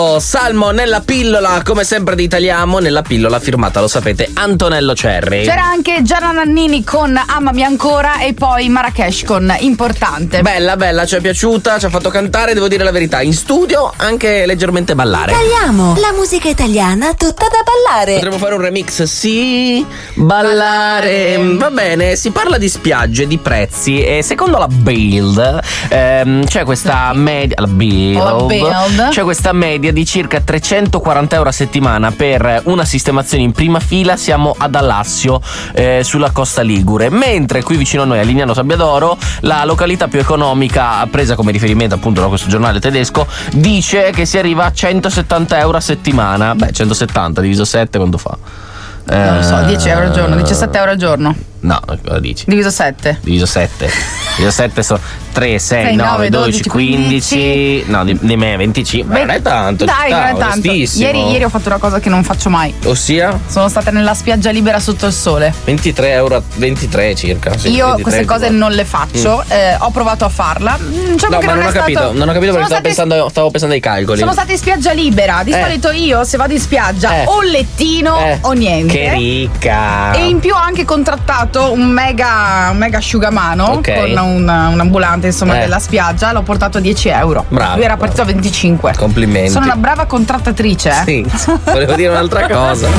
Salmo nella pillola, come sempre di Italiamo, nella pillola firmata, lo sapete, Antonello Cerri. C'era anche Gianna Nannini con Amami ancora e poi Marrakesh con Importante. Bella, ci è piaciuta, ci ha fatto cantare, devo dire la verità, in studio anche leggermente ballare. Italiamo, la musica italiana tutta da ballare. Potremmo fare un remix, sì, ballare. Va bene, si parla di spiagge, di prezzi e secondo la Build c'è questa media, c'è questa media di circa 340 euro a settimana per una sistemazione in prima fila. Siamo ad Alassio, sulla costa ligure, mentre qui vicino a noi a Lignano Sabbiadoro, la località più economica presa come riferimento appunto da questo giornale tedesco, dice che si arriva a 170 euro a settimana. 170 diviso 7 quanto fa? Non lo so, 10 euro al giorno, 17 euro al giorno. No, cosa dici? Diviso 7. Diviso 7 sono 3, 6, 9, 12, 15. No, di me 25. Ma non è tanto. Dai, non è tanto. Ieri ho fatto una cosa che non faccio mai. Ossia? Sono stata nella spiaggia libera sotto il sole. 23 euro, 23 circa. Sì, io 23, queste cose non le faccio. Ho provato a farla. Diciamo che ma non ho capito. Non ho capito perché stavo pensando ai calcoli. Sono stata in spiaggia libera. Di solito io, se vado in spiaggia, o un lettino o niente. Che ricca. E in più ho anche contrattato un mega asciugamano con un ambulante insomma della spiaggia. L'ho portato a 10 euro. Bravo. Lui era partito a 25. Complimenti. Sono una brava contrattatrice. Sì, volevo dire un'altra cosa.